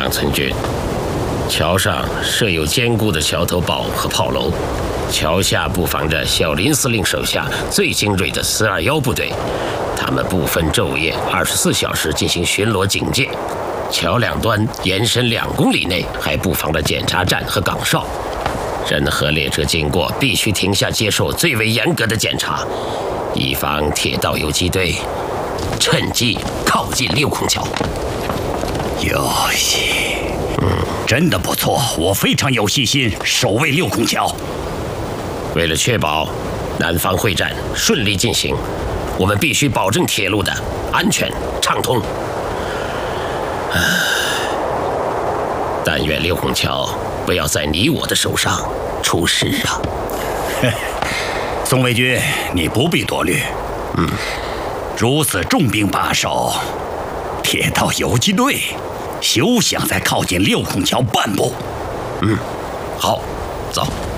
杨存军，桥上设有坚固的桥头堡和炮楼，桥下布防着小林司令手下最精锐的421部队，他们不分昼夜，24小时进行巡逻警戒。桥两端延伸2公里内还布防了检查站和岗哨，任何列车经过必须停下接受最为严格的检查，以防铁道游击队趁机靠近六孔桥。 有戏，真的不错，我非常有信心守卫六孔桥。 为了确保南方会战顺利进行，我们必须保证铁路的安全畅通。但愿六孔桥不要在你我的手上出事啊！ 宋卫军，你不必多虑。如此重兵把守，铁道游击队休想再靠近六孔桥半步。 好，走。